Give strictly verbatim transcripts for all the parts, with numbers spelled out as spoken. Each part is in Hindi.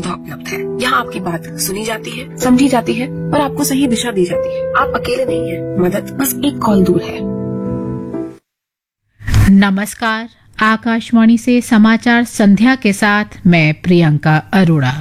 सुविधा उपलब्ध है। यहाँ आपकी बात सुनी जाती है, समझी जाती है और आपको सही दिशा दी जाती है। आप अकेले नहीं हैं, मदद बस एक कॉल दूर है। नमस्कार, आकाशवाणी से समाचार संध्या के साथ मैं प्रियंका अरोड़ा।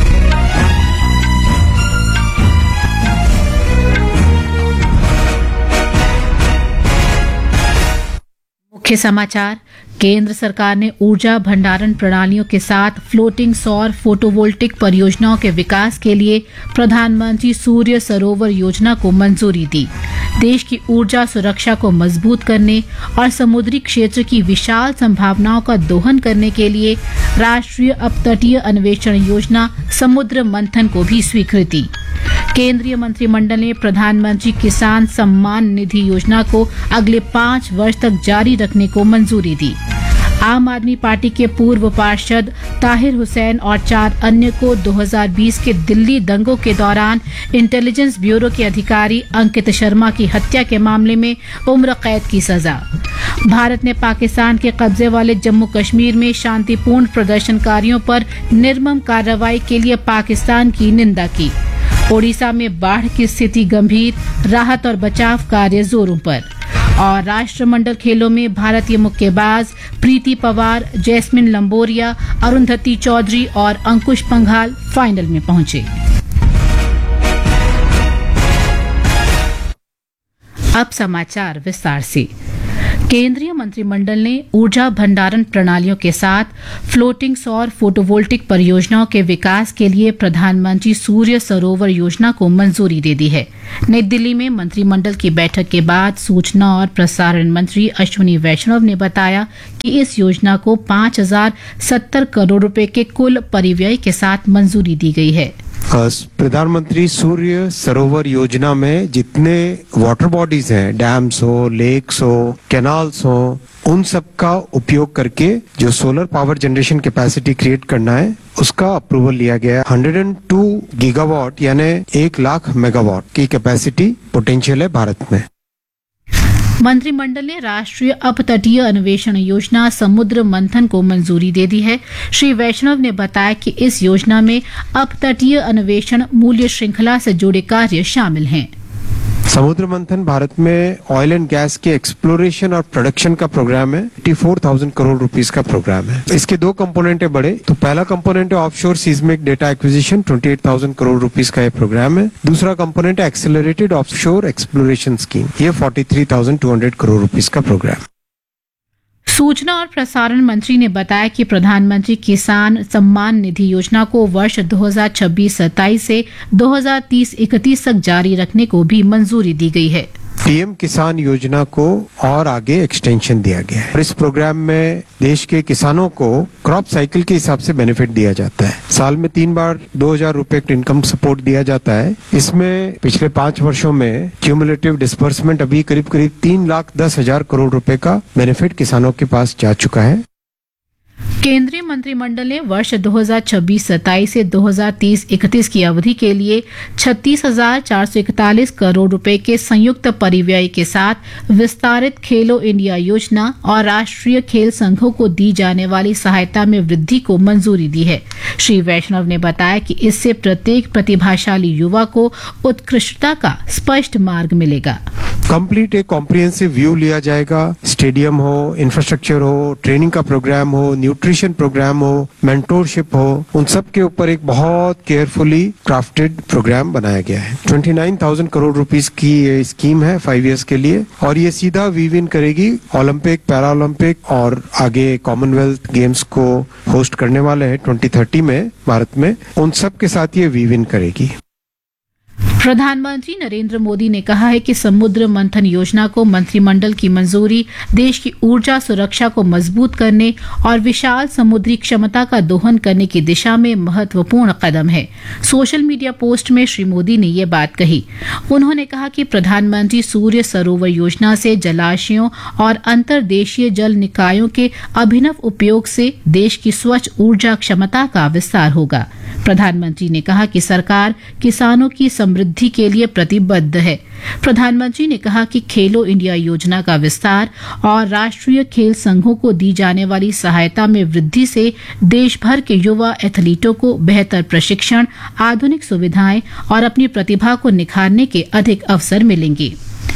मुख्य समाचार। केंद्र सरकार ने ऊर्जा भंडारण प्रणालियों के साथ फ्लोटिंग सौर फोटोवोल्टिक परियोजनाओं के विकास के लिए प्रधानमंत्री सूर्य सरोवर योजना को मंजूरी दी। देश की ऊर्जा सुरक्षा को मजबूत करने और समुद्री क्षेत्र की विशाल संभावनाओं का दोहन करने के लिए राष्ट्रीय अपतटीय अन्वेषण योजना समुद्र मंथन को भी स्वीकृति। केंद्रीय मंत्रिमंडल ने प्रधानमंत्री किसान सम्मान निधि योजना को अगले पाँच वर्ष तक जारी रखने को मंजूरी दी। आम आदमी पार्टी के पूर्व पार्षद ताहिर हुसैन और चार अन्य को दो हज़ार बीस के दिल्ली दंगों के दौरान इंटेलिजेंस ब्यूरो के अधिकारी अंकित शर्मा की हत्या के मामले में उम्र कैद की सजा। भारत ने पाकिस्तान के कब्जे वाले जम्मू कश्मीर में शांतिपूर्ण प्रदर्शनकारियों पर निर्मम कार्रवाई के लिए पाकिस्तान की निंदा की। ओडिशा में बाढ़ की स्थिति गंभीर, राहत और बचाव कार्य जोरों पर। और राष्ट्रमंडल खेलों में भारतीय मुक्केबाज प्रीति पवार, जैस्मिन लंबोरिया, अरुंधति चौधरी और अंकुश पंघाल फाइनल में पहुंचे। अब समाचार विस्तार से। केंद्रीय मंत्रिमंडल ने ऊर्जा भंडारण प्रणालियों के साथ फ्लोटिंग सौर फोटोवोल्टिक परियोजनाओं के विकास के लिए प्रधानमंत्री सूर्य सरोवर योजना को मंजूरी दे दी है। नई दिल्ली में मंत्रिमंडल की बैठक के बाद सूचना और प्रसारण मंत्री अश्विनी वैष्णव ने बताया कि इस योजना को पाँच हजार सत्तर करोड़ रुपए के कुल परिव्यय के साथ मंजूरी दी गई है। प्रधानमंत्री सूर्य सरोवर योजना में जितने वाटर बॉडीज हैं, डैम्स हो, लेक्स हो, कैनाल्स हो, उन सब का उपयोग करके जो solar power generation capacity create करना है उसका अप्रूवल लिया गया है। एक सौ दो गीगावाट यानी एक लाख मेगावाट की कैपेसिटी पोटेंशियल है भारत में। मंत्रिमंडल ने राष्ट्रीय अपतटीय अन्वेषण योजना समुद्र मंथन को मंजूरी दे दी है। श्री वैष्णव ने बताया कि इस योजना में अपतटीय अन्वेषण मूल्य श्रृंखला से जुड़े कार्य शामिल हैं। समुद्र मंथन भारत में ऑयल एंड गैस के एक्सप्लोरेशन और प्रोडक्शन का प्रोग्राम है। चौरासी हज़ार करोड़ रुपीस का प्रोग्राम है। इसके दो कंपोनेंट है बड़े। तो पहला कंपोनेंट है ऑफशोर सीस्मिक डेटा एक्विजिशन, अट्ठाईस हज़ार करोड़ रुपीस का ये प्रोग्राम है। दूसरा कंपोनेंट है एक्सेलरेटेड ऑफशोर एक्सप्लोरेशन स्कीम, ये तैंतालीस हज़ार दो सौ करोड़ रुपीस का प्रोग्राम। सूचना और प्रसारण मंत्री ने बताया कि प्रधानमंत्री किसान सम्मान निधि योजना को वर्ष दो हज़ार छब्बीस सत्ताईस से दो हज़ार तीस इकतीस तक जारी रखने को भी मंजूरी दी गई है। पीएम किसान योजना को और आगे एक्सटेंशन दिया गया है। इस प्रोग्राम में देश के किसानों को क्रॉप साइकिल के हिसाब से बेनिफिट दिया जाता है। साल में तीन बार दो हजार रूपए इनकम सपोर्ट दिया जाता है। इसमें पिछले पांच वर्षों में क्यूमुलेटिव डिस्बर्समेंट अभी करीब करीब तीन लाख दस हजार करोड़ रुपए का बेनिफिट किसानों के पास जा चुका है। केंद्रीय मंत्रिमंडल ने वर्ष दो हज़ार छब्बीस सत्ताईस से दो हज़ार तीस इकतीस की अवधि के लिए छत्तीस हजार चार सौ इकतालीस करोड़ रुपए के संयुक्त परिव्यय के साथ विस्तारित खेलो इंडिया योजना और राष्ट्रीय खेल संघों को दी जाने वाली सहायता में वृद्धि को मंजूरी दी है। श्री वैष्णव ने बताया कि इससे प्रत्येक प्रतिभाशाली युवा को उत्कृष्टता का स्पष्ट मार्ग मिलेगा। कंप्लीट एक कॉम्प्रिहेंसिव व्यू लिया जाएगा। स्टेडियम हो, इंफ्रास्ट्रक्चर हो, ट्रेनिंग का प्रोग्राम हो, न्यूट्रिशन प्रोग्राम हो, मेंटोरशिप हो, उन सब के ऊपर एक बहुत केयरफुली क्राफ्टेड प्रोग्राम बनाया गया है। उनतीस हज़ार करोड़ रुपीस की ये स्कीम है फाइव इयर्स के लिए और ये सीधा वीव इन करेगी ओलंपिक, पैरा ओलंपिक और आगे कॉमनवेल्थ गेम्स को होस्ट करने वाले हैं ट्वेंटी थर्टी में भारत में, उन सब के साथ ये वीव इन करेगी। प्रधानमंत्री नरेंद्र मोदी ने कहा है कि समुद्र मंथन योजना को मंत्रिमंडल की मंजूरी देश की ऊर्जा सुरक्षा को मजबूत करने और विशाल समुद्री क्षमता का दोहन करने की दिशा में महत्वपूर्ण कदम है। सोशल मीडिया पोस्ट में श्री मोदी ने ये बात कही। उन्होंने कहा कि प्रधानमंत्री सूर्य सरोवर योजना से जलाशयों और अंतर्देशीय जल निकायों के अभिनव उपयोग से देश की स्वच्छ ऊर्जा क्षमता का विस्तार होगा। प्रधानमंत्री ने कहा कि सरकार किसानों की समृद्धि वृद्धि के लिए प्रतिबद्ध है। प्रधानमंत्री ने कहा कि खेलो इंडिया योजना का विस्तार और राष्ट्रीय खेल संघों को दी जाने वाली सहायता में वृद्धि से देश भर के युवा एथलीटों को बेहतर प्रशिक्षण, आधुनिक सुविधाएं और अपनी प्रतिभा को निखारने के अधिक अवसर मिलेंगे।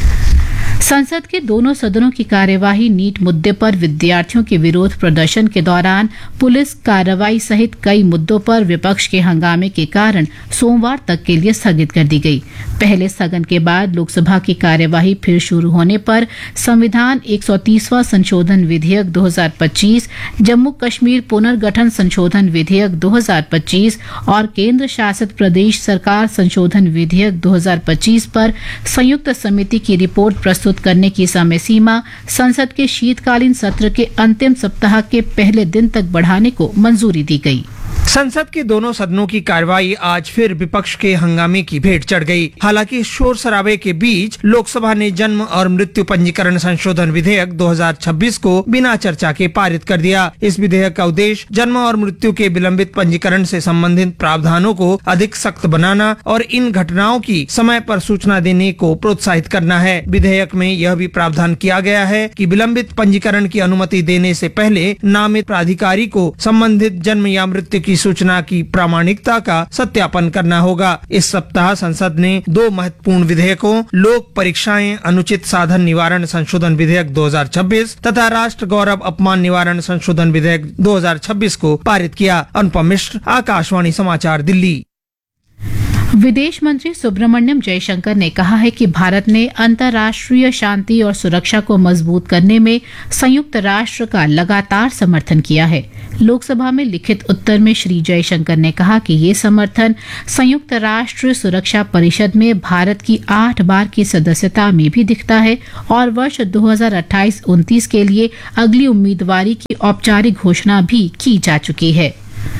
संसद के दोनों सदनों की कार्यवाही नीट मुद्दे पर विद्यार्थियों के विरोध प्रदर्शन के दौरान पुलिस कार्रवाई सहित कई मुद्दों पर विपक्ष के हंगामे के कारण सोमवार तक के लिए स्थगित कर दी गई। पहले स्थगन के बाद लोकसभा की कार्यवाही फिर शुरू होने पर संविधान एक सौ तीसवां संशोधन विधेयक दो हज़ार पच्चीस, जम्मू कश्मीर पुनर्गठन संशोधन विधेयक दो हज़ार पच्चीस और केंद्र शासित प्रदेश सरकार संशोधन विधेयक दो हज़ार पच्चीस पर संयुक्त समिति की रिपोर्ट प्रस्तुत करने की समय सीमा संसद के शीतकालीन सत्र के अंतिम सप्ताह के पहले दिन तक बढ़ाने को मंजूरी दी गई। संसद के दोनों सदनों की कार्यवाही आज फिर विपक्ष के हंगामे की भेंट चढ़ गई। हालांकि शोर शराबे के बीच लोकसभा ने जन्म और मृत्यु पंजीकरण संशोधन विधेयक दो हज़ार छब्बीस को बिना चर्चा के पारित कर दिया। इस विधेयक का उद्देश्य जन्म और मृत्यु के विलंबित पंजीकरण से संबंधित प्रावधानों को अधिक सख्त बनाना और इन घटनाओं की समय पर सूचना देने को प्रोत्साहित करना है। विधेयक में यह भी प्रावधान किया गया है कि विलंबित पंजीकरण की अनुमति देने से पहले नामित प्राधिकारी को संबंधित जन्म या मृत्यु की सूचना की प्रामाणिकता का सत्यापन करना होगा। इस सप्ताह संसद ने दो महत्वपूर्ण विधेयकों, लोक परीक्षाएं अनुचित साधन निवारण संशोधन विधेयक दो हज़ार छब्बीस तथा राष्ट्र गौरव अपमान निवारण संशोधन विधेयक दो हज़ार छब्बीस को पारित किया। अनुपम मिश्र, आकाशवाणी समाचार, दिल्ली। विदेश मंत्री सुब्रमण्यम जयशंकर ने कहा है कि भारत ने अंतर्राष्ट्रीय शांति और सुरक्षा को मजबूत करने में संयुक्त राष्ट्र का लगातार समर्थन किया है। लोकसभा में लिखित उत्तर में श्री जयशंकर ने कहा कि ये समर्थन संयुक्त राष्ट्र सुरक्षा परिषद में भारत की आठ बार की सदस्यता में भी दिखता है और वर्ष दो हज़ार अट्ठाईस उनतीस के लिए अगली उम्मीदवारी की औपचारिक घोषणा भी की जा चुकी है।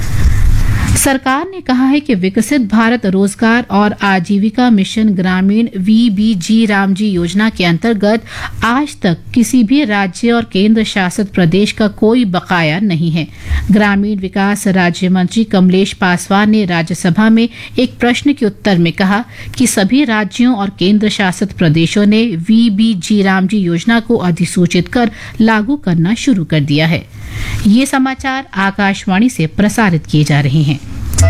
सरकार ने कहा है कि विकसित भारत रोजगार और आजीविका मिशन ग्रामीण वी बी जी रामजी योजना के अंतर्गत आज तक किसी भी राज्य और केंद्र शासित प्रदेश का कोई बकाया नहीं है। ग्रामीण विकास राज्य मंत्री कमलेश पासवान ने राज्यसभा में एक प्रश्न के उत्तर में कहा कि सभी राज्यों और केंद्र शासित प्रदेशों ने वी बी जी रामजी योजना को अधिसूचित कर लागू करना शुरू कर दिया है। ये समाचार आकाशवाणी से प्रसारित किए जा रहे हैं।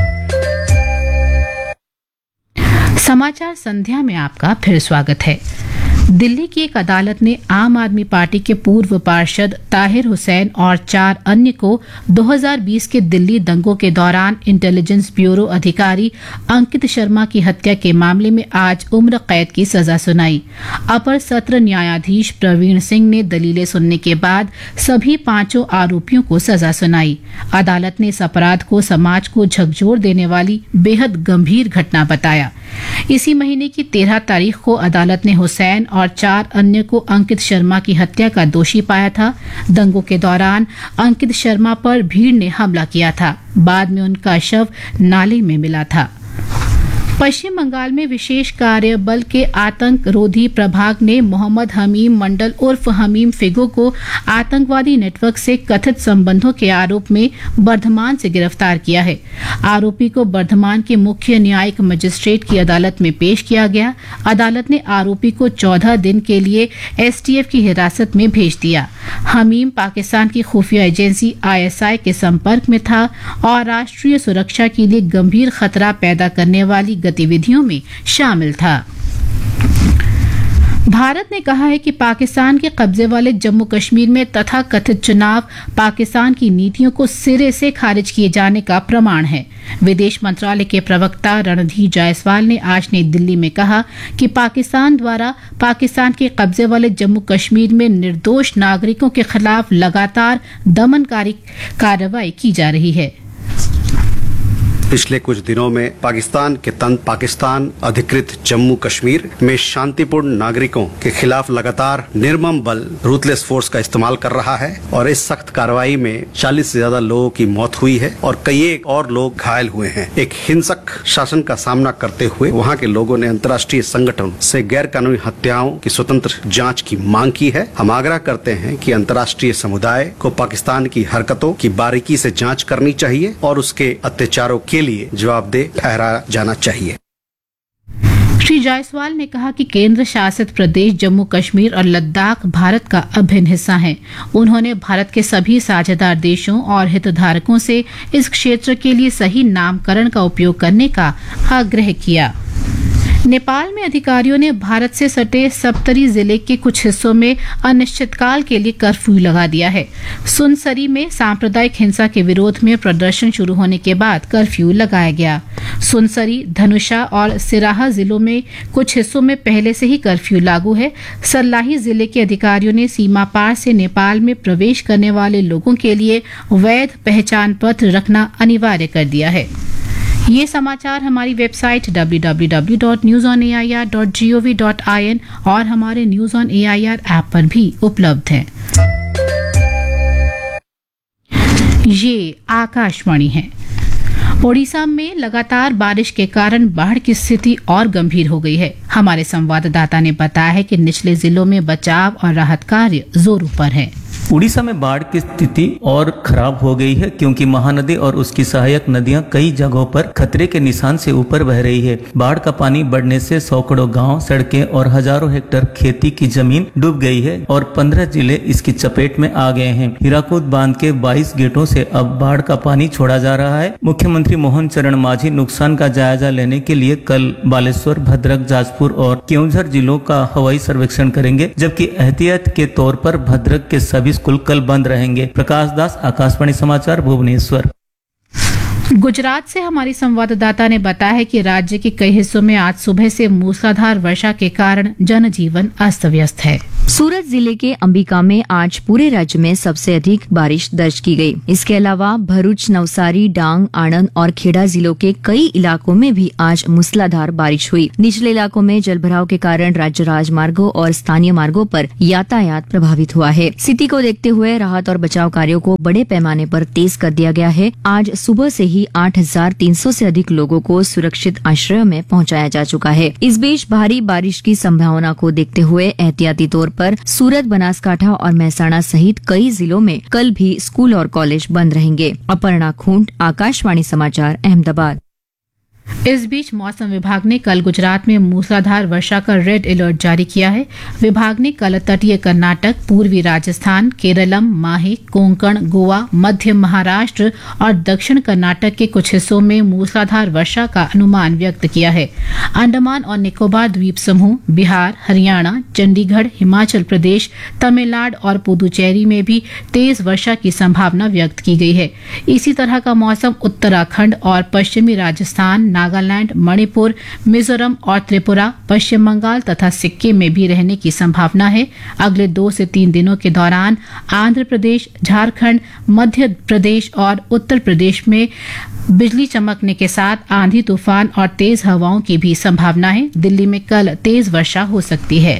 समाचार संध्या में आपका फिर स्वागत है। दिल्ली की एक अदालत ने आम आदमी पार्टी के पूर्व पार्षद ताहिर हुसैन और चार अन्य को दो हज़ार बीस के दिल्ली दंगों के दौरान इंटेलिजेंस ब्यूरो अधिकारी अंकित शर्मा की हत्या के मामले में आज उम्र कैद की सजा सुनाई। अपर सत्र न्यायाधीश प्रवीण सिंह ने दलीलें सुनने के बाद सभी पांचों आरोपियों को सजा सुनाई। अदालत ने इस अपराध को समाज को झकझोर देने वाली बेहद गंभीर घटना बताया। इसी महीने की तेरह तारीख को अदालत ने हुसैन और चार अन्य को अंकित शर्मा की हत्या का दोषी पाया था। दंगों के दौरान अंकित शर्मा पर भीड़ ने हमला किया था। बाद में उनका शव नाले में मिला था। पश्चिम बंगाल में विशेष कार्य बल के आतंक रोधी प्रभाग ने मोहम्मद हमीम मंडल उर्फ हमीम फिगो को आतंकवादी नेटवर्क से कथित संबंधों के आरोप में बर्धमान से गिरफ्तार किया है। आरोपी को बर्धमान के मुख्य न्यायिक मजिस्ट्रेट की अदालत में पेश किया गया। अदालत ने आरोपी को चौदह दिन के लिए एस टी एफ की हिरासत में भेज दिया। हमीम पाकिस्तान की खुफिया एजेंसी आई एस आई के संपर्क में था और राष्ट्रीय सुरक्षा के लिए गंभीर खतरा पैदा करने वाली गतिविधियों में शामिल था। भारत ने कहा है कि पाकिस्तान के कब्जे वाले जम्मू कश्मीर में तथाकथित चुनाव पाकिस्तान की नीतियों को सिरे से खारिज किए जाने का प्रमाण है। विदेश मंत्रालय के प्रवक्ता रणधीर जायसवाल ने आज नई दिल्ली में कहा कि पाकिस्तान द्वारा पाकिस्तान के कब्जे वाले जम्मू कश्मीर में निर्दोष नागरिकों के खिलाफ लगातार दमनकारी कार्रवाई की जा रही है। पिछले कुछ दिनों में पाकिस्तान के तंत्र पाकिस्तान अधिकृत जम्मू कश्मीर में शांतिपूर्ण नागरिकों के खिलाफ लगातार निर्मम बल रूथलेस फोर्स का इस्तेमाल कर रहा है और इस सख्त कार्रवाई में चालीस से ज्यादा लोगों की मौत हुई है और कई एक और लोग घायल हुए हैं। एक हिंसक शासन का सामना करते हुए वहां के लोगों ने अंतर्राष्ट्रीय संगठन से गैर कानूनी हत्याओं की स्वतंत्र जांच की मांग की है। हम आग्रह करते हैं कि अंतर्राष्ट्रीय समुदाय को पाकिस्तान की हरकतों की बारीकी से जांच करनी चाहिए और उसके अत्याचारों के लिए जवाबदेह ठहराया जाना चाहिए। जायसवाल ने कहा कि केंद्र शासित प्रदेश जम्मू कश्मीर और लद्दाख भारत का अभिन्न हिस्सा हैं। उन्होंने भारत के सभी साझेदार देशों और हितधारकों से इस क्षेत्र के लिए सही नामकरण का उपयोग करने का आग्रह किया। नेपाल में अधिकारियों ने भारत से सटे सप्तरी जिले के कुछ हिस्सों में अनिश्चितकाल के लिए कर्फ्यू लगा दिया है। सुनसरी में सांप्रदायिक हिंसा के विरोध में प्रदर्शन शुरू होने के बाद कर्फ्यू लगाया गया। सुनसरी, धनुषा और सिराहा जिलों में कुछ हिस्सों में पहले से ही कर्फ्यू लागू है। सर्लाही जिले के अधिकारियों ने सीमा पार से नेपाल में प्रवेश करने वाले लोगों के लिए वैध पहचान पत्र रखना अनिवार्य कर दिया है। ये समाचार हमारी website W W W dot news on A I R dot G O V dot I N और हमारे news on A I R app पर भी उपलब्ध हैं। ये आकाशवाणी है। ओडिशा में लगातार बारिश के कारण बाढ़ की स्थिति और गंभीर हो गई है। हमारे संवाददाता ने बताया है कि निचले जिलों में बचाव और राहत कार्य जोरों पर है। उड़ीसा में बाढ़ की स्थिति और खराब हो गई है क्योंकि महानदी और उसकी सहायक नदियां कई जगहों पर खतरे के निशान से ऊपर बह रही है। बाढ़ का पानी बढ़ने से सैकड़ों गांव, सड़कें और हजारों हेक्टेयर खेती की जमीन डूब गई है और पंद्रह जिले इसकी चपेट में आ गए हैं। हीराकुद बांध के बाईस गेटों से अब बाढ़ का पानी छोड़ा जा रहा है। मुख्यमंत्री मोहन चरण मांझी नुकसान का जायजा लेने के लिए कल बालेश्वर, भद्रक, जाजपुर और केवंझर जिलों का हवाई सर्वेक्षण करेंगे, जबकि एहतियात के तौर पर भद्रक के सभी स्कूल कल बंद रहेंगे। प्रकाश दास, आकाशवाणी समाचार, भुवनेश्वर। गुजरात से हमारी संवाददाता ने बताया है कि राज्य के कई हिस्सों में आज सुबह से मूसलाधार वर्षा के कारण जनजीवन अस्त व्यस्त है। सूरत जिले के अंबिका में आज पूरे राज्य में सबसे अधिक बारिश दर्ज की गई। इसके अलावा भरूच, नवसारी, डांग, आणंद और खेड़ा जिलों के कई इलाकों में भी आज मूसलाधार बारिश हुई। निचले इलाकों में जलभराव के कारण राज्य राजमार्गों और स्थानीय मार्गों पर यातायात प्रभावित हुआ है। स्थिति को देखते हुए राहत और बचाव कार्यों को बड़े पैमाने पर तेज कर दिया गया है। आज सुबह से ही आठ हजार तीन सौ से अधिक लोगों को सुरक्षित आश्रय में पहुंचाया जा चुका है। इस बीच भारी बारिश की संभावना को देखते हुए एहतियाती तौर पर सूरत, बनासकांठा और महसाणा सहित कई जिलों में कल भी स्कूल और कॉलेज बंद रहेंगे। अपर्णा खूंट, आकाशवाणी समाचार, अहमदाबाद। इस बीच मौसम विभाग ने कल गुजरात में मूसलाधार वर्षा का रेड अलर्ट जारी किया है। विभाग ने कल तटीय कर्नाटक, पूर्वी राजस्थान, केरलम, माहे, कोंकण, गोवा, मध्य महाराष्ट्र और दक्षिण कर्नाटक के कुछ हिस्सों में मूसलाधार वर्षा का अनुमान व्यक्त किया है। अंडमान और निकोबार द्वीप समूह, बिहार, हरियाणा, चंडीगढ़, हिमाचल प्रदेश, तमिलनाडु और पुदुचेरी में भी तेज वर्षा की संभावना व्यक्त की गई है। इसी तरह का मौसम उत्तराखंड और पश्चिमी राजस्थान, नागालैंड, मणिपुर, मिजोरम और त्रिपुरा, पश्चिम बंगाल तथा सिक्किम में भी रहने की संभावना है। अगले दो से तीन दिनों के दौरान आंध्र प्रदेश, झारखंड, मध्य प्रदेश और उत्तर प्रदेश में बिजली चमकने के साथ आंधी, तूफान और तेज हवाओं की भी संभावना है। दिल्ली में कल तेज वर्षा हो सकती है।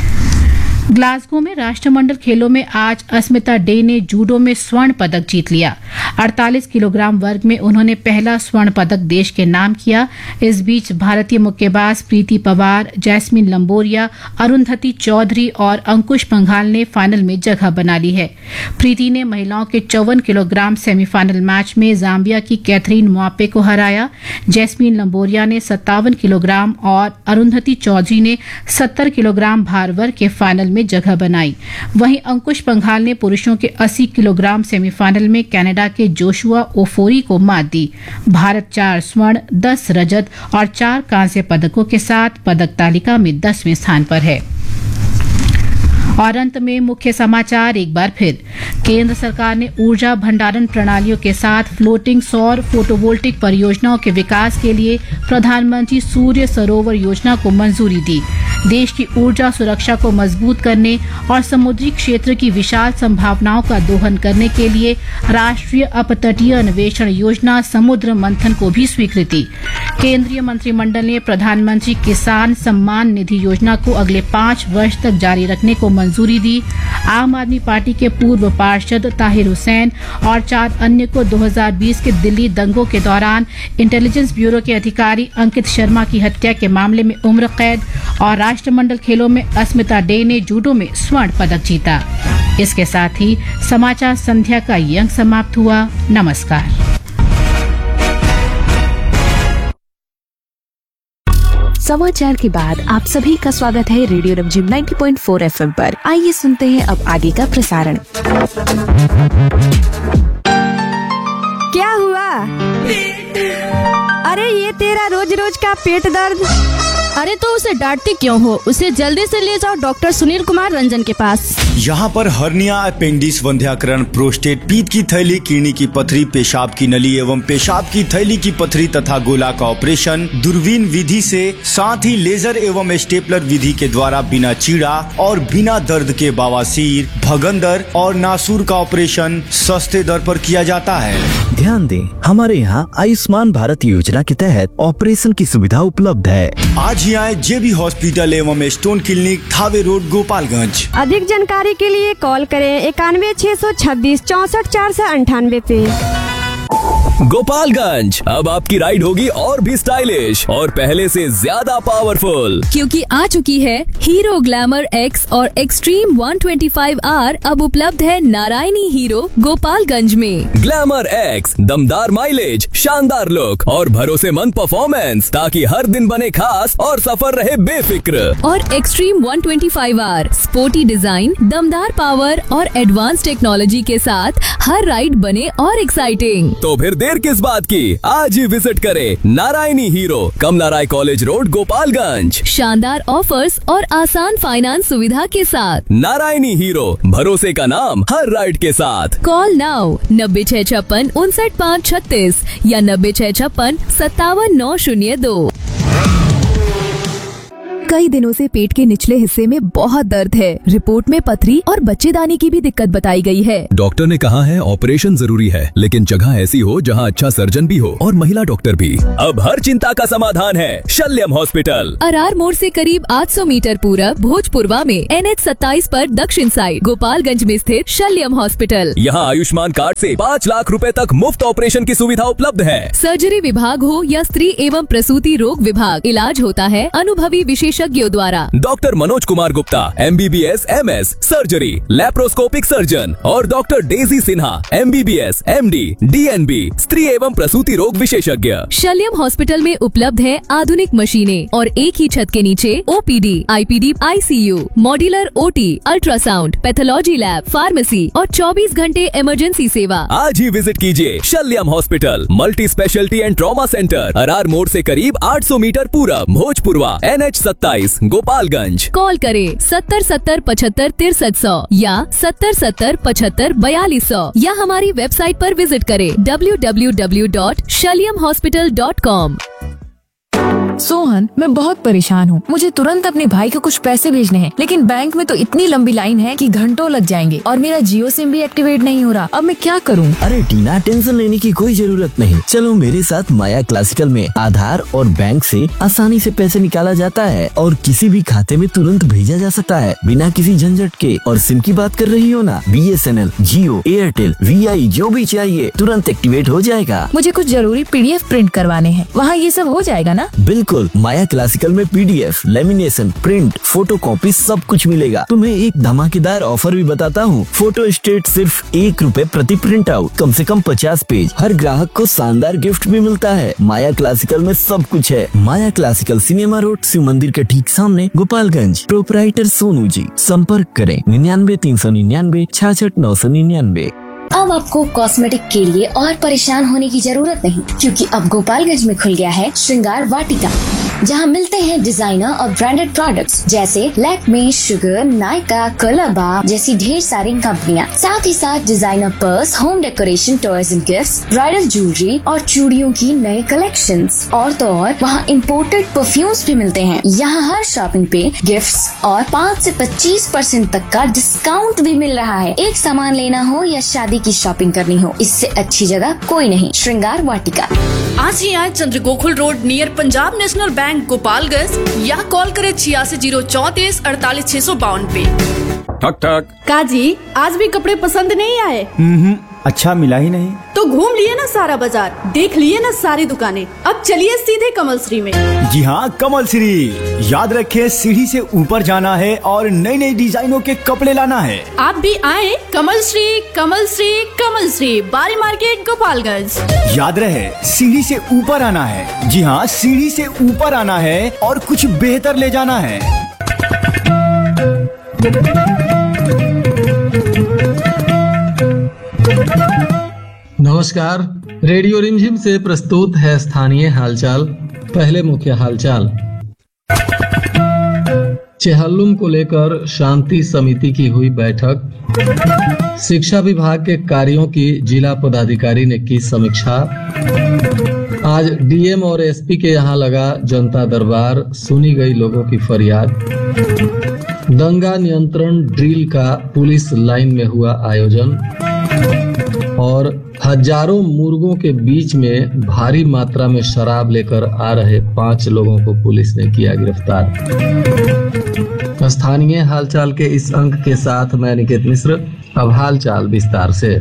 ग्लासगो में राष्ट्रमंडल खेलों में आज अस्मिता डे ने जूडो में स्वर्ण पदक जीत लिया। अड़तालीस किलोग्राम वर्ग में उन्होंने पहला स्वर्ण पदक देश के नाम किया। इस बीच भारतीय मुक्केबाज प्रीति पवार, जैस्मिन लंबोरिया, अरुंधति चौधरी और अंकुश पंघाल ने फाइनल में जगह बना ली है। प्रीति ने महिलाओं के चौवन किलोग्राम सेमीफाइनल मैच में जाम्बिया की कैथरीन मोआपे को हराया। जैस्मिन लंबोरिया ने सत्तावन किलोग्राम और अरुंधति चौधरी ने सत्तर किलोग्राम भार वर्ग के फाइनल में जगह बनाई। वहीं अंकुश पंघाल ने पुरुषों के अस्सी किलोग्राम सेमीफाइनल में कनाडा के जोशुआ ओफोरी को मात दी। भारत चार स्वर्ण, दस रजत और चार कांस्य पदकों के साथ पदक तालिका में दसवें स्थान पर है। और अंत में मुख्य समाचार एक बार फिर। केंद्र सरकार ने ऊर्जा भंडारण प्रणालियों के साथ फ्लोटिंग सौर फोटोवोल्टिक परियोजनाओं के विकास के लिए प्रधानमंत्री सूर्य सरोवर योजना को मंजूरी दी। देश की ऊर्जा सुरक्षा को मजबूत करने और समुद्री क्षेत्र की विशाल संभावनाओं का दोहन करने के लिए राष्ट्रीय अपतटीय अन्वेषण योजना समुद्र मंथन को भी स्वीकृति। केंद्रीय मंत्रिमंडल ने प्रधानमंत्री किसान सम्मान निधि योजना को अगले पांच वर्ष तक जारी रखने को मंजूरी दी। आम आदमी पार्टी के पूर्व पार्षद ताहिर हुसैन और चार अन्य को दो हज़ार बीस के दिल्ली दंगों के दौरान इंटेलिजेंस ब्यूरो के अधिकारी अंकित शर्मा की हत्या के मामले में उम्र कैद। और राष्ट्रमंडल खेलों में अस्मिता डे ने जूडो में स्वर्ण पदक जीता। इसके साथ ही समाचार संध्या का ये अंक समाप्त हुआ। नमस्कार। समाचार के बाद आप सभी का स्वागत है रेडियो रमझिम नब्बे पॉइंट चार एफएम पर। आइए सुनते हैं अब आगे का प्रसारण। क्या हुआ? अरे ये तेरा रोज रोज का पेट दर्द। अरे तो उसे डांटती क्यों हो? उसे जल्दी से ले जाओ डॉक्टर सुनील कुमार रंजन के पास। यहाँ पर हर्निया, अपेंडिक्स, वंध्याकरण, प्रोस्टेट, पीत की थैली, किडनी की पथरी, पेशाब की नली एवं पेशाब की थैली की पथरी तथा गोला का ऑपरेशन दूरबीन विधि से, साथ ही लेजर एवं स्टेपलर विधि के द्वारा बिना चीड़ा और बिना दर्द के बवासीर, भगंदर और नासूर का ऑपरेशन सस्ते दर पर किया जाता है। ध्यान दें, हमारे यहाँ आयुष्मान भारत योजना के तहत ऑपरेशन की सुविधा उपलब्ध है। आज ही आए जेबी हॉस्पिटल एवं stone clinic, Thawe road, Gopalganj. अधिक जानकारी के लिए कॉल करें इक्यानवे छह सौ छब्बीस चौसठ चार सौ अंठानवे पे। गोपालगंज, अब आपकी राइड होगी और भी स्टाइलिश और पहले से ज्यादा पावरफुल, क्योंकि आ चुकी है हीरो ग्लैमर एक्स और एक्सट्रीम एक सौ पच्चीस आर। अब उपलब्ध है नारायणी हीरो गोपालगंज में। ग्लैमर एक्स, दमदार माइलेज, शानदार लुक और भरोसेमंद परफॉर्मेंस, ताकि हर दिन बने खास और सफर रहे बेफिक्र। और एक्सट्रीम एक सौ पच्चीस आर, स्पोर्टी डिजाइन, दमदार पावर और एडवांस टेक्नोलॉजी के साथ हर राइड बने और एक्साइटिंग। तो फिर देर किस बात की, आज ही विजिट करें नारायणी हीरो, कमला राय कॉलेज रोड, गोपालगंज। शानदार ऑफर्स और आसान फाइनेंस सुविधा के साथ नारायणी हीरो, भरोसे का नाम हर राइड के साथ। कॉल नाउ नब्बे छह छप्पन उनसठ पाँच छत्तीस या नब्बे छह छप्पन सत्तावन नौ शून्य दो। कई दिनों से पेट के निचले हिस्से में बहुत दर्द है। रिपोर्ट में पथरी और बच्चेदानी की भी दिक्कत बताई गई है। डॉक्टर ने कहा है ऑपरेशन जरूरी है, लेकिन जगह ऐसी हो जहां अच्छा सर्जन भी हो और महिला डॉक्टर भी। अब हर चिंता का समाधान है शल्यम हॉस्पिटल। अरार मोड़ से करीब आठ सौ मीटर पूरब भोजपुरवा में एन एच सत्ताईस पर दक्षिण साइड गोपालगंज में स्थित शल्यम हॉस्पिटल। यहाँ आयुष्मान कार्ड से पाँच लाख रुपए तक मुफ्त ऑपरेशन की सुविधा उपलब्ध है। सर्जरी विभाग हो या स्त्री एवं प्रसूति रोग विभाग, इलाज होता है अनुभवी विशेषज्ञों द्वारा। Doctor Manoj Kumar Gupta, M B B S M S, surgery, laparoscopic surgeon और doctor Daisy Sinha, M B B S M D, D N B, स्त्री एवं प्रसूति रोग विशेषज्ञ। शल्यम हॉस्पिटल में उपलब्ध है आधुनिक मशीनें और एक ही छत के नीचे O P D, I P D, I C you, modular O T, ultrasound, pathology lab, pharmacy और चौबीस घंटे इमरजेंसी सेवा। आज ही विजिट कीजिए शल्यम hospital, multi speciality and trauma centre, Arar मोड़ से करीब आठ सौ मीटर पूरब, भोजपुरवा, एन एच सत्ताईस, गोपालगंज। कॉल करें सत्तर सत्तर पचहत्तर तिरसठ सौ या सत्तर सत्तर पचहत्तर बयालीस सौ या हमारी वेबसाइट पर विजिट करें W W W dot शल्यम hospital dot com. Sohan, मैं बहुत परेशान हूँ। मुझे तुरंत अपने भाई को कुछ पैसे भेजने हैं, लेकिन बैंक में तो इतनी लंबी लाइन है कि घंटों लग जाएंगे और मेरा जियो सिम भी एक्टिवेट नहीं हो रहा। अब मैं क्या करूँ? अरे टीना, टेंशन लेने की कोई जरूरत नहीं। चलो मेरे साथ माया क्लासिकल में आधार और बैंक से आसानी से पैसे निकाला जाता है और किसी भी खाते में तुरंत भेजा जा सकता है बिना किसी झंझट के। और सिम की बात कर रही हो ना, B S N L, Jio, Airtel, we आई, जो भी चाहिए तुरंत एक्टिवेट हो जाएगा। मुझे कुछ जरूरी पी डी एफ प्रिंट करवाने हैं, वहाँ ये सब हो जाएगा ना? बिल्कुल, माया क्लासिकल में P D F, lamination, print, photo copy सब कुछ मिलेगा। तुम्हें एक धमाकेदार ऑफर भी बताता हूँ। फोटो स्टेट सिर्फ एक रुपए प्रति प्रिंट आउट, कम से कम पचास पेज। हर ग्राहक को शानदार गिफ्ट भी मिलता है। माया क्लासिकल में सब कुछ है। माया क्लासिकल, सिनेमा रोड, शिव मंदिर के ठीक सामने, गोपालगंज। प्रोपराइटर सोनू जी। संपर्क करें निन्यानवे तीन सौ निन्यानवे छियासठ नौ सौ निन्यानवे। अब आपको कॉस्मेटिक के लिए और परेशान होने की जरूरत नहीं, क्योंकि अब गोपालगंज में खुल गया है श्रृंगार वाटिका, जहां मिलते हैं डिजाइनर और ब्रांडेड प्रोडक्ट्स जैसे लैक्मे, शुगर, नायका, कोलाबा जैसी ढेर सारी कंपनियां। साथ ही साथ designer purse, home decoration, toys and gifts, bridal jewellery और चूड़ियों की नए कलेक्शंस। और तो और वहाँ इम्पोर्टेड परफ्यूम्स भी मिलते हैं। यहाँ हर शॉपिंग पे गिफ्ट्स और पाँच से पच्चीस परसेंट तक का डिस्काउंट भी मिल रहा है। एक सामान लेना हो या शादी की शॉपिंग करनी हो, इससे अच्छी जगह कोई नहीं। श्रृंगार वाटिका। आज ही आए चंद्र Gokul road near Punjab national bank Gopalganj या कॉल करें छियासी जीरो चौतीस अड़तालीस छह सौ बावन पे। ठक ठक। काजी, आज भी कपड़े पसंद नहीं आए? अच्छा मिला ही नहीं। तो घूम लिए ना सारा बाजार, देख लिए ना सारी दुकानें, अब चलिए सीधे कमल श्री में। जी हाँ, कमल श्री। याद रखें, सीढ़ी से ऊपर जाना है और नई नई डिजाइनों के कपड़े लाना है। आप भी आए कमल श्री, कमल श्री, कमल श्री, बारी मार्केट, गोपालगंज। याद रहे, सीढ़ी से ऊपर आना है। जी हाँ, सीढ़ी से ऊपर आना है और कुछ बेहतर ले जाना है। नमस्कार, रेडियो रिमझिम से प्रस्तुत है स्थानीय हालचाल। पहले मुख्य हालचाल। चेहल्लुम को लेकर शांति समिति की हुई बैठक। शिक्षा विभाग के कार्यों की जिला पदाधिकारी ने की समीक्षा। आज डीएम और एसपी के यहां लगा जनता दरबार, सुनी गई लोगों की फरियाद। दंगा नियंत्रण ड्रिल का पुलिस लाइन में हुआ आयोजन। और हजारों मुर्गों के बीच में भारी मात्रा में शराब लेकर आ रहे पांच लोगों को पुलिस ने किया गिरफ्तार। स्थानीय हालचाल के इस अंक के साथ मैं निकेत मिश्र। अब हालचाल विस्तार से।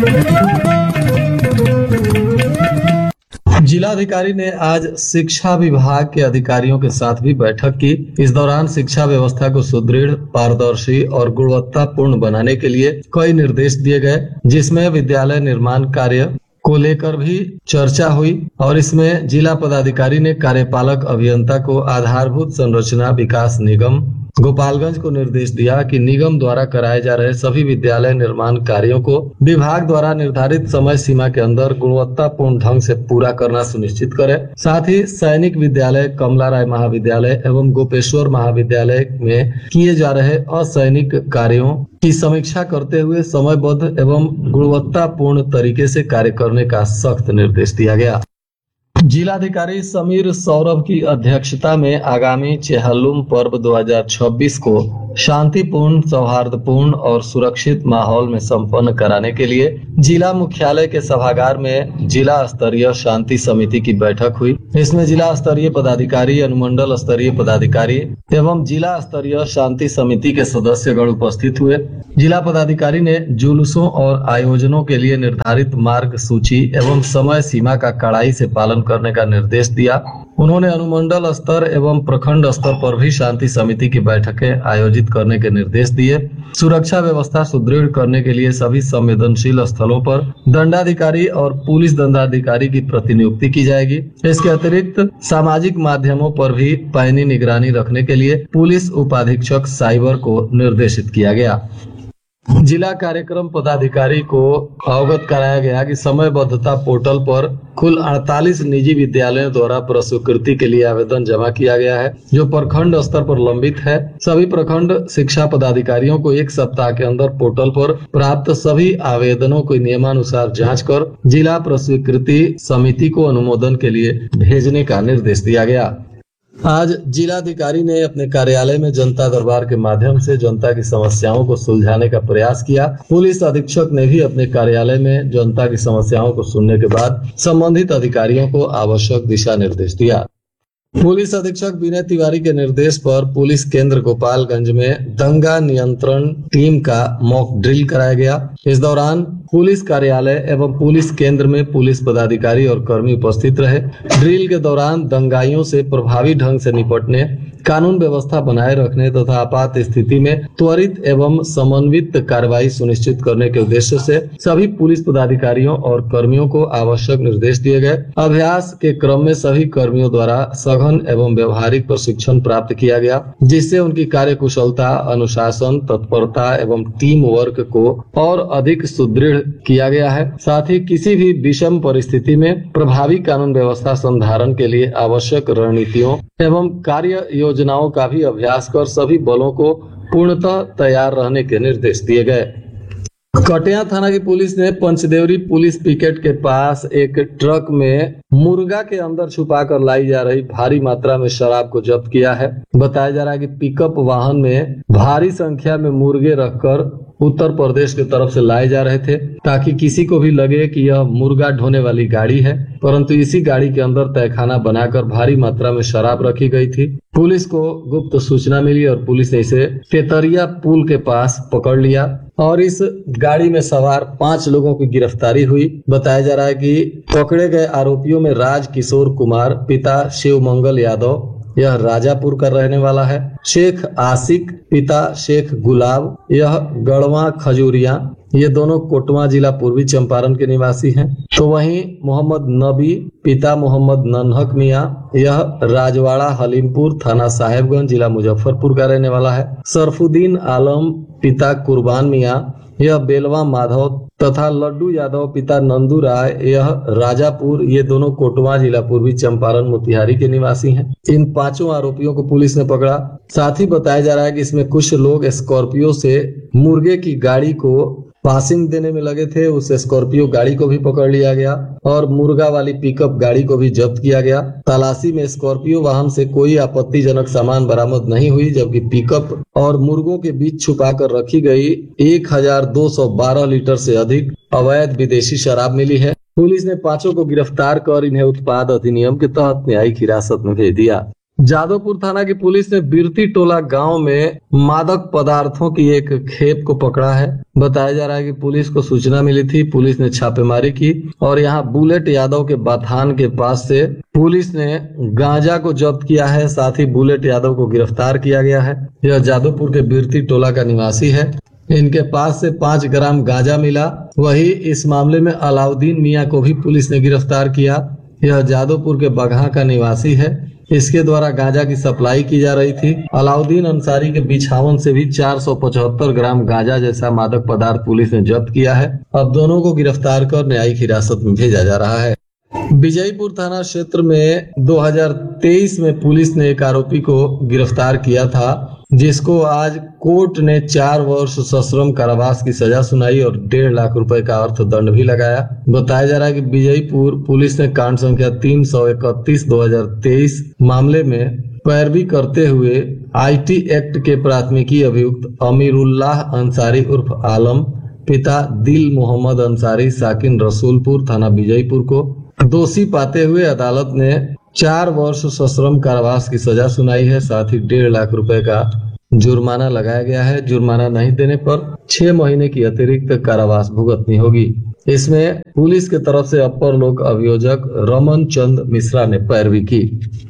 जिलाधिकारी ने आज शिक्षा विभाग के अधिकारियों के साथ भी बैठक की। इस दौरान शिक्षा व्यवस्था को सुदृढ़, पारदर्शी और गुणवत्तापूर्ण बनाने के लिए कई निर्देश दिए गए, जिसमें विद्यालय निर्माण कार्य को लेकर भी चर्चा हुई। और इसमें जिला पदाधिकारी ने कार्यपालक अभियंता को आधारभूत संरचना विकास निगम गोपालगंज को निर्देश दिया कि निगम द्वारा कराए जा रहे सभी विद्यालय निर्माण कार्यों को विभाग द्वारा निर्धारित समय सीमा के अंदर गुणवत्तापूर्ण ढंग से पूरा करना सुनिश्चित करे। साथ ही सैनिक विद्यालय, कमला राय महाविद्यालय एवं गोपेश्वर महाविद्यालय में किए जा रहे असैनिक कार्यों की समीक्षा करते हुए समयबद्ध एवं गुणवत्तापूर्ण तरीके से कार्य करने का सख्त निर्देश दिया गया। जिलाधिकारी समीर सौरभ की अध्यक्षता में आगामी चेहल्लुम पर्व दो हज़ार छब्बीस को शांतिपूर्ण, सौहार्दपूर्ण और सुरक्षित माहौल में संपन्न कराने के लिए जिला मुख्यालय के सभागार में जिला स्तरीय शांति समिति की बैठक हुई। इसमें जिला स्तरीय पदाधिकारी, अनुमंडल स्तरीय पदाधिकारी एवं जिला स्तरीय शांति समिति के सदस्यगण उपस्थित हुए। जिला पदाधिकारी ने जुलूसों और आयोजनों के लिए निर्धारित मार्ग सूची एवं समय सीमा का कड़ाई से पालन करने का निर्देश दिया। उन्होंने अनुमंडल स्तर एवं प्रखंड स्तर पर भी शांति समिति की बैठकें आयोजित करने के निर्देश दिए। सुरक्षा व्यवस्था सुदृढ़ करने के लिए सभी संवेदनशील स्थलों पर दंडाधिकारी और पुलिस दंडाधिकारी की प्रतिनियुक्ति की जाएगी। इसके अतिरिक्त सामाजिक माध्यमों पर भी पैनी निगरानी रखने के लिए पुलिस उपाधीक्षक साइबर को निर्देशित किया गया। जिला कार्यक्रम पदाधिकारी को अवगत कराया गया कि समयबद्धता पोर्टल पर कुल अड़तालीस निजी विद्यालयों द्वारा प्रस्वीकृति के लिए आवेदन जमा किया गया है, जो प्रखंड स्तर पर लंबित है। सभी प्रखंड शिक्षा पदाधिकारियों को एक सप्ताह के अंदर पोर्टल पर प्राप्त सभी आवेदनों को नियमानुसार जांच कर जिला प्रस्वीकृति समिति को अनुमोदन के लिए भेजने का निर्देश दिया गया। आज जिलाधिकारी ने अपने कार्यालय में जनता दरबार के माध्यम से जनता की समस्याओं को सुलझाने का प्रयास किया। पुलिस अधीक्षक ने भी अपने कार्यालय में जनता की समस्याओं को सुनने के बाद संबंधित अधिकारियों को आवश्यक दिशा निर्देश दिया। पुलिस अधीक्षक विनय तिवारी के निर्देश पर पुलिस केंद्र गोपालगंज में दंगा नियंत्रण टीम का मॉक ड्रिल कराया गया। इस दौरान पुलिस कार्यालय एवं पुलिस केंद्र में पुलिस पदाधिकारी और कर्मी उपस्थित रहे। ड्रिल के दौरान दंगाइयों से प्रभावी ढंग से निपटने, कानून व्यवस्था बनाए रखने तथा आपात स्थिति में त्वरित एवं समन्वित कार्रवाई सुनिश्चित करने के उद्देश्य से सभी पुलिस पदाधिकारियों और कर्मियों को आवश्यक निर्देश दिए गए। अभ्यास के क्रम में सभी कर्मियों द्वारा सघन एवं व्यवहारिक प्रशिक्षण प्राप्त किया गया, जिससे उनकी कार्य कुशलता, अनुशासन, तत्परता एवं टीम वर्क को और अधिक सुदृढ़ किया गया है। साथ ही किसी भी विषम परिस्थिति में प्रभावी कानून व्यवस्था संधारण के लिए आवश्यक रणनीतियों एवं कार्य योजनाओं का भी अभ्यास कर सभी बलों को पूर्णतः तैयार रहने के निर्देश दिए गए। कटिया थाना की पुलिस ने पंचदेवरी पुलिस पिकेट के पास एक ट्रक में मुर्गा के अंदर छुपाकर लाई जा रही भारी मात्रा में शराब को जब्त किया है। बताया जा रहा है कि पिकअप वाहन में भारी संख्या में मुर्गे रखकर उत्तर प्रदेश की तरफ से लाए जा रहे थे, ताकि किसी को भी लगे कि यह मुर्गा ढोने वाली गाड़ी है। परंतु इसी गाड़ी के अंदर तहखाना बनाकर भारी मात्रा में शराब रखी गई थी। पुलिस को गुप्त सूचना मिली और पुलिस ने इसे तेतरिया पुल के पास पकड़ लिया और इस गाड़ी में सवार पांच लोगों की गिरफ्तारी हुई। बताया जा रहा है कि पकड़े गए आरोपियों में राज किशोर कुमार पिता शिव मंगल यादव, यह राजापुर का रहने वाला है। शेख आशिक पिता शेख गुलाब, यह गढ़वा खजूरिया, ये दोनों कोटवा जिला पूर्वी चंपारण के निवासी हैं। तो वहीं मोहम्मद नबी पिता मोहम्मद नन्हक मियां, यह राजवाड़ा हलीमपुर थाना साहेबगंज जिला मुजफ्फरपुर का रहने वाला है। सरफुद्दीन आलम पिता कुर्बान मियां, यह बेलवा माधव तथा लड्डू यादव पिता नंदू राय, यह राजापुर, ये दोनों कोटवा जिला पूर्वी चंपारण मोतिहारी के निवासी हैं। इन पांचों आरोपियों को पुलिस ने पकड़ा। साथ ही बताया जा रहा है कि इसमें कुछ लोग स्कॉर्पियो से मुर्गे की गाड़ी को पासिंग देने में लगे थे। उस स्कॉर्पियो गाड़ी को भी पकड़ लिया गया और मुर्गा वाली पिकअप गाड़ी को भी जब्त किया गया। तलाशी में स्कॉर्पियो वाहन से कोई आपत्तिजनक सामान बरामद नहीं हुई, जबकि पिकअप और मुर्गों के बीच छुपा कर रखी गई एक हजार दो सौ बारह लीटर से अधिक अवैध विदेशी शराब मिली है। पुलिस ने पांचों को गिरफ्तार कर इन्हें उत्पाद अधिनियम के तहत न्यायिक हिरासत में भेज दिया। जादवपुर थाना की पुलिस ने बिरती टोला गांव में मादक पदार्थों की एक खेप को पकड़ा है। बताया जा रहा है कि पुलिस को सूचना मिली थी, पुलिस ने छापेमारी की और यहां बुलेट यादव के बाथान के पास से पुलिस ने गांजा को जब्त किया है। साथ ही बुलेट यादव को गिरफ्तार किया गया है। यह जादवपुर के बिरती टोला का निवासी है। इनके पास से पाँच ग्राम गांजा मिला। वही इस मामले में अलाउद्दीन मियां को भी पुलिस ने गिरफ्तार किया। यह जादवपुर के बगहा का निवासी है। इसके द्वारा गांजा की सप्लाई की जा रही थी। अलाउद्दीन अंसारी के बिछावन से भी चार सौ पचहत्तर ग्राम गांजा जैसा मादक पदार्थ पुलिस ने जब्त किया है। अब दोनों को गिरफ्तार कर न्यायिक हिरासत में भेजा जा रहा है। विजयपुर थाना क्षेत्र में दो हज़ार तेईस में पुलिस ने एक आरोपी को गिरफ्तार किया था, जिसको आज कोर्ट ने चार वर्ष सश्रम कारावास की सजा सुनाई और डेढ़ लाख रुपए का अर्थदंड भी लगाया। बताया जा रहा है कि विजयपुर पुलिस ने कांड संख्या तीन सौ इकतीस दो हजार तेईस मामले में पैरवी करते हुए आईटी एक्ट के प्राथमिकी अभियुक्त अमीरुल्लाह अंसारी उर्फ आलम पिता दिल मोहम्मद अंसारी साकिन रसूलपुर थाना विजयपुर को दोषी पाते हुए अदालत ने चार वर्ष सश्रम कारावास की सजा सुनाई है। साथ ही डेढ़ लाख रुपए का जुर्माना लगाया गया है। जुर्माना नहीं देने पर छह महीने की अतिरिक्त कारावास भुगतनी होगी। इसमें पुलिस की तरफ से अपर लोक अभियोजक रमन चंद मिश्रा ने पैरवी की।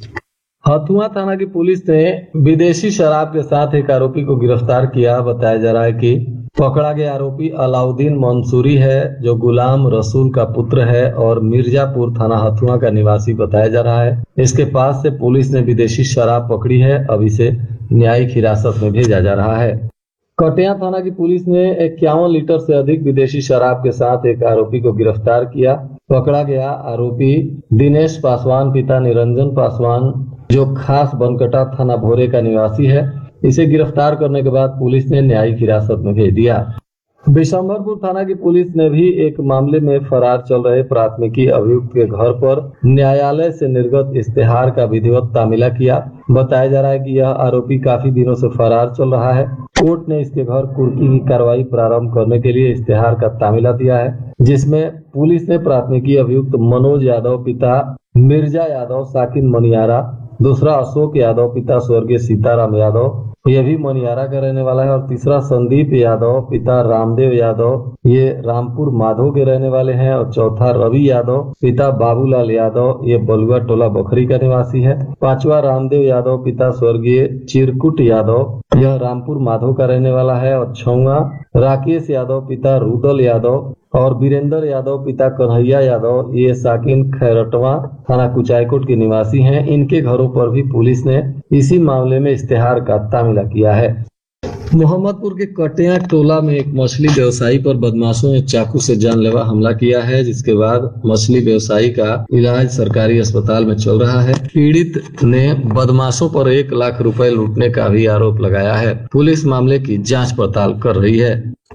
हथुआ थाना की पुलिस ने विदेशी शराब के साथ एक आरोपी को गिरफ्तार किया। बताया जा रहा है कि पकड़ा गया आरोपी अलाउद्दीन मंसूरी है, जो गुलाम रसूल का पुत्र है और मिर्जापुर थाना हथुआ का निवासी बताया जा रहा है। इसके पास से पुलिस ने विदेशी शराब पकड़ी है। अब इसे न्यायिक हिरासत में भेजा जा रहा है। कटिया थाना की पुलिस ने इक्यावन लीटर से अधिक विदेशी शराब के साथ एक आरोपी को गिरफ्तार किया। पकड़ा गया आरोपी दिनेश पासवान पिता निरंजन पासवान, जो खास बनकटा थाना भोरे का निवासी है। इसे गिरफ्तार करने के बाद पुलिस ने न्यायिक हिरासत में भेज दिया। बिशंबरपुर थाना की पुलिस ने भी एक मामले में फरार चल रहे प्राथमिकी अभियुक्त के घर पर न्यायालय से निर्गत इश्तेहार का विधिवत तामीला किया। बताया जा रहा है कि यह आरोपी काफी दिनों से फरार चल रहा है। कोर्ट ने इसके घर कुर्की की कार्रवाई प्रारंभ करने के लिए इश्तेहार का तामीला दिया है, जिसमें पुलिस ने प्राथमिकी अभियुक्त मनोज यादव पिता मिर्जा यादव साकिन मनियारा, दूसरा अशोक यादव पिता स्वर्गीय सीताराम यादव, ये भी मनियारा का रहने वाला है, और तीसरा संदीप यादव पिता रामदेव यादव, ये रामपुर माधो के रहने वाले हैं, और चौथा रवि यादव पिता बाबूलाल यादव, ये बलुआ टोला बखरी का निवासी है। पांचवा रामदेव यादव पिता स्वर्गीय चिरकुट यादव, यह रामपुर माधो का रहने वाला है, और छौवा राकेश यादव पिता रुदल यादव और वीरेंद्र यादव पिता कन्हैया यादव, ये साकिन खैरटवा थाना कुचायकोट के निवासी हैं। इनके घरों पर भी पुलिस ने इसी मामले में इश्तेहार का तामीला किया है। मोहम्मदपुर के कटिया टोला में एक मछली व्यवसायी पर बदमाशों ने चाकू से जानलेवा हमला किया है, जिसके बाद मछली व्यवसायी का इलाज सरकारी अस्पताल में चल रहा है। पीड़ित ने बदमाशों पर एक लाख रुपए लूटने का भी आरोप लगाया है। पुलिस मामले की जांच पड़ताल कर रही है।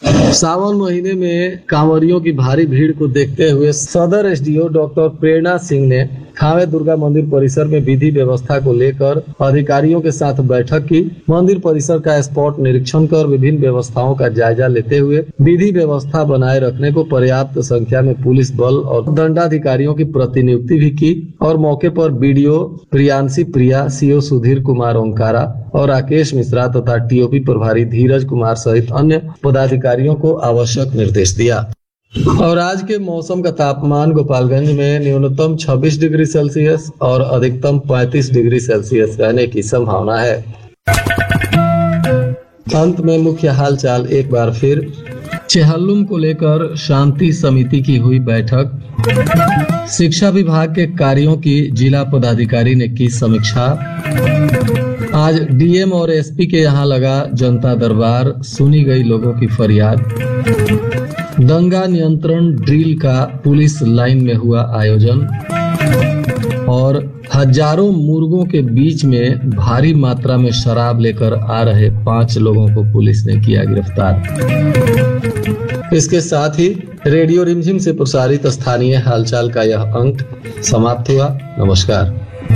सावन महीने में कांवरियों की भारी भीड़ को देखते हुए सदर एसडीओ डॉक्टर प्रेरणा सिंह ने थावे दुर्गा मंदिर परिसर में विधि व्यवस्था को लेकर अधिकारियों के साथ बैठक की। मंदिर परिसर का स्पॉट निरीक्षण कर विभिन्न व्यवस्थाओं का जायजा लेते हुए विधि व्यवस्था बनाए रखने को पर्याप्त संख्या में पुलिस बल और दंडाधिकारियों की प्रतिनियुक्ति भी की और मौके पर बीडीओ प्रियांशी प्रिया, सीओ सुधीर कुमार ओंकारा और राकेश मिश्रा तथा टीओपी प्रभारी धीरज कुमार सहित अन्य पदाधिकारियों को आवश्यक निर्देश दिया। और आज के मौसम का तापमान गोपालगंज में न्यूनतम छब्बीस डिग्री सेल्सियस और अधिकतम पैंतीस डिग्री सेल्सियस रहने की संभावना है। अंत में मुख्य हालचाल एक बार फिर। चेहल्लुम को लेकर शांति समिति की हुई बैठक। शिक्षा विभाग के कार्यों की जिला पदाधिकारी ने की समीक्षा। आज डीएम और एसपी के यहाँ लगा जनता दरबार, सुनी गई लोगों की फरियाद। दंगा नियंत्रण ड्रिल का पुलिस लाइन में हुआ आयोजन और हजारों मुर्गों के बीच में भारी मात्रा में शराब लेकर आ रहे पांच लोगों को पुलिस ने किया गिरफ्तार। इसके साथ ही रेडियो रिमझिम से प्रसारित स्थानीय हालचाल का यह अंक समाप्त हुआ। नमस्कार।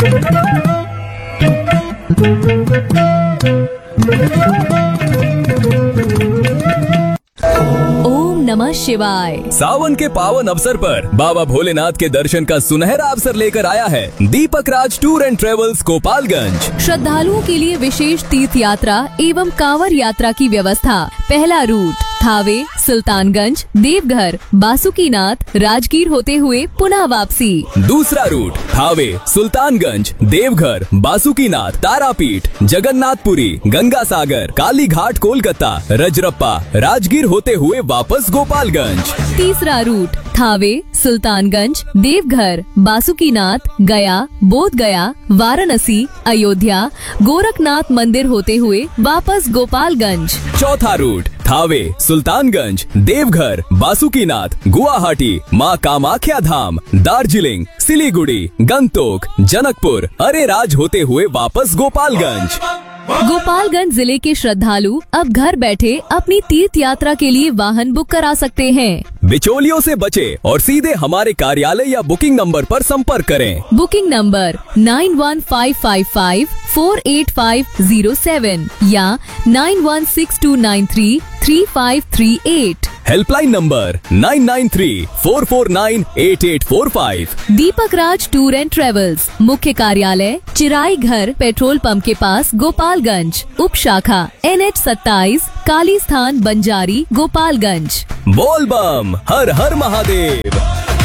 नमः शिवाय। सावन के पावन अवसर पर बाबा भोलेनाथ के दर्शन का सुनहरा अवसर लेकर आया है दीपक राज टूर एंड ट्रेवल्स गोपालगंज। श्रद्धालुओं के लिए विशेष तीर्थ यात्रा एवं कांवर यात्रा की व्यवस्था। पहला रूट थावे, सुल्तानगंज, देवघर, बासुकीनाथ, राजगीर होते हुए पुनः वापसी। दूसरा रूट थावे, सुल्तानगंज, देवघर, बासुकीनाथ, तारापीठ, जगन्नाथपुरी, गंगा सागर, काली घाट, कोलकाता, रजरप्पा, राजगीर होते हुए वापस गोपालगंज। तीसरा रूट थावे, सुल्तानगंज, देवघर, बासुकीनाथ, गया, बोध गया, वाराणसी, अयोध्या, गोरखनाथ मंदिर होते हुए वापस गोपालगंज। चौथा रूट थावे, सुल्तानगंज, देवघर, बासुकीनाथ, गुवाहाटी, माँ कामाख्या धाम, दार्जिलिंग, सिलीगुड़ी, गंगटोक, जनकपुर, अरेराज होते हुए वापस गोपालगंज। गोपालगंज जिले के श्रद्धालु अब घर बैठे अपनी तीर्थ यात्रा के लिए वाहन बुक करा सकते हैं। बिचौलियों से बचे और सीधे हमारे कार्यालय या बुकिंग नंबर पर संपर्क करें। Booking number nine one five five five four eight five zero seven या nine one six to nine three three five three eight. Helpline number nine nine three four four nine eight eight four five. Deepak Raj tour and travels, मुख्य कार्यालय चिराई घर, पेट्रोल पंप के पास, गोपालगंज। उप शाखा एन एच सत्ताईस, काली स्थान, बंजारी, गोपालगंज। बोल बम, हर हर महादेव।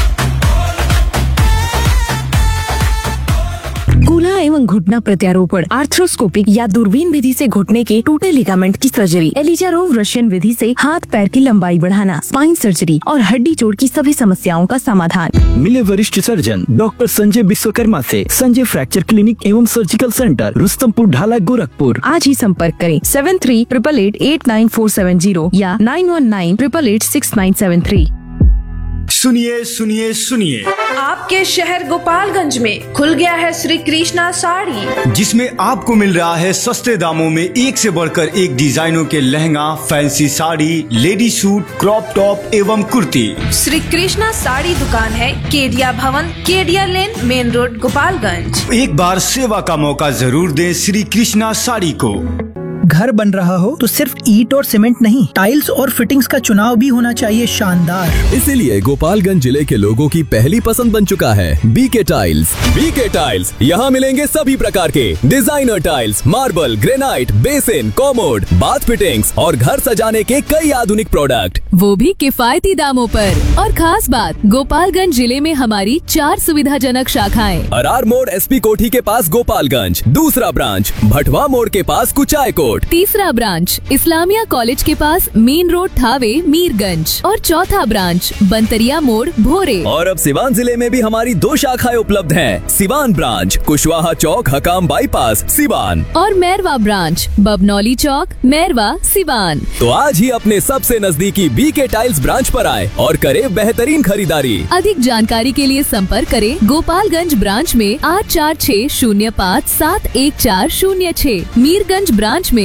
कूल्हा एवं घुटना प्रत्यारोपण, आर्थ्रोस्कोपिक या दूरबीन विधि से घुटने के टूटे लिगामेंट की सर्जरी, एलिजारोव रशियन विधि से हाथ पैर की लंबाई बढ़ाना, स्पाइन सर्जरी और हड्डी जोड़ की सभी समस्याओं का समाधान। मिले वरिष्ठ सर्जन डॉक्टर संजय विश्वकर्मा से संजय फ्रैक्चर क्लिनिक एवं सर्जिकल सेंटर, रुस्तमपुर ढाला, गोरखपुर। आज ही संपर्क करें seven three triple eight eight nine four seven zero या nine one nine triple eight six nine seven three. सुनिए सुनिए सुनिए, आपके शहर गोपालगंज में खुल गया है श्री कृष्णा साड़ी, जिसमें आपको मिल रहा है सस्ते दामों में एक से बढ़कर एक डिजाइनों के lehenga, fancy sari, lady suit, crop top एवं कुर्ती। श्री कृष्णा साड़ी दुकान है केडिया भवन, केडिया लेन, मेन रोड, गोपालगंज। एक बार सेवा का मौका जरूर दें श्री कृष्णा साड़ी को। घर बन रहा हो तो सिर्फ ईंट और सीमेंट नहीं, टाइल्स और फिटिंग्स का चुनाव भी होना चाहिए शानदार। इसीलिए गोपालगंज जिले के लोगों की पहली पसंद बन चुका है बीके टाइल्स। बीके टाइल्स, यहाँ मिलेंगे सभी प्रकार के designer tiles, marble, granite, basin, commode, bath fittings और घर सजाने के कई आधुनिक प्रोडक्ट, वो भी किफायती दामों पर। और खास बात, गोपालगंज जिले में हमारी चार सुविधाजनक शाखाएं। अरार मोड़ एसपी कोठी के पास गोपालगंज, दूसरा ब्रांच भटवा मोड़ के पास कुचाय कोट, तीसरा ब्रांच इस्लामिया कॉलेज के पास मेन रोड, थावे, मीरगंज और चौथा ब्रांच बंतरिया मोड़, भोरे। और अब सिवान जिले में भी हमारी दो शाखाएं उपलब्ध हैं। सिवान ब्रांच कुशवाहा चौक, हकाम बाईपास, सिवान, और मैरवा ब्रांच बबनौली चौक, मैरवा, सिवान। तो आज ही अपने सबसे नजदीकी बीके टाइल्स ब्रांच पर आए और करे बेहतरीन खरीदारी। अधिक जानकारी के लिए संपर्क करें गोपालगंज ब्रांच में आठ चार छः शून्य पाँच सात एक चार शून्य छः, मीरगंज ब्रांच में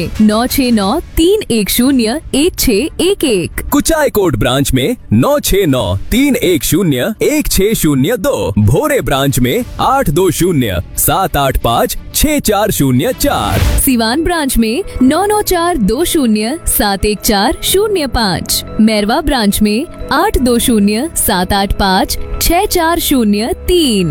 में नौ छः नौ तीन एक शून्य एक छः एक एक। कुचायकोट ब्रांच में नौ छः नौ तीन एक शून्य एक छः शून्य दो, भोरे ब्रांच में आठ दो शून्य सात आठ पाँच छः चार शून्य चार, सिवान ब्रांच में नौ नौ चार दो शून्य सात एक चार शून्य पाँच, मैरवा ब्रांच में आठ दो शून्य सात आठ पाँच छः चार शून्य तीन।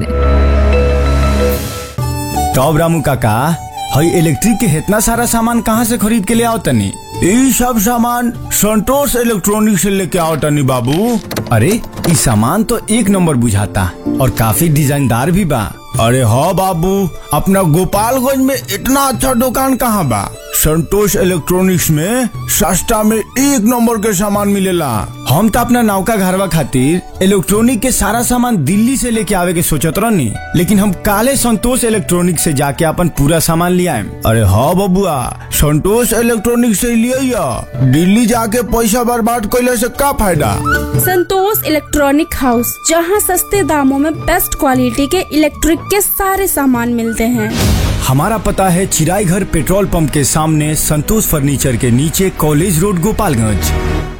तब रामू काका, हई इलेक्ट्रिक के इतना सारा सामान कहाँ से खरीद के ले आओ तनी? ये सब सामान संतोष इलेक्ट्रॉनिक से लेके आओ तनी बाबू। अरे ये सामान तो एक नंबर बुझाता और काफी डिजाइनदार भी बा। अरे हाँ बाबू, अपना गोपालगंज में इतना अच्छा दुकान कहाँ बा? संतोष इलेक्ट्रॉनिक्स में सस्ता में एक नंबर के सामान मिलेला। हम तो अपना नौका घरवा खातिर इलेक्ट्रॉनिक के सारा सामान दिल्ली से लेके आवे के सोचत रहनी, लेकिन हम काले संतोष इलेक्ट्रॉनिक से जाके अपन पूरा सामान ले आए। अरे हाँ बबुआ, संतोष इलेक्ट्रॉनिक से लिया, दिल्ली जाके पैसा बर्बाद कैले से का फायदा। संतोष इलेक्ट्रॉनिक हाउस, जहां सस्ते दामों में बेस्ट क्वालिटी के इलेक्ट्रिक के सारे सामान मिलते हैं। हमारा पता है चिराई घर पेट्रोल पंप के सामने, संतोष फर्नीचर के नीचे, कॉलेज रोड, गोपालगंज।